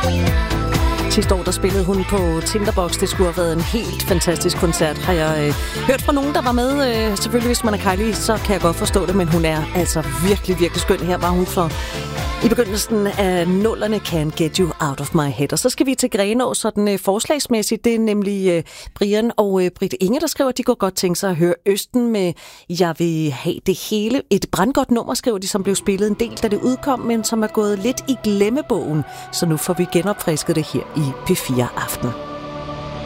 Sidste år, der spillede hun på Tinderbox. Det skulle have været en helt fantastisk koncert. Har jeg hørt fra nogen, der var med. Selvfølgelig, hvis man er Kylie, så kan jeg godt forstå det, men hun er altså virkelig, virkelig skøn. Her var hun i begyndelsen af nullerne, Can't Get You Out of My Head. Og så skal vi til Grenaa, sådan forslagsmæssigt. Det er nemlig Brian og Britt Inge, der skriver, at de kunne godt tænke sig at høre Østen med Jeg vil have det hele. Et brandgodt nummer, skriver de, som blev spillet en del, da det udkom, men som er gået lidt i glemmebogen. Så nu får vi genopfrisket det her i P4 Aften.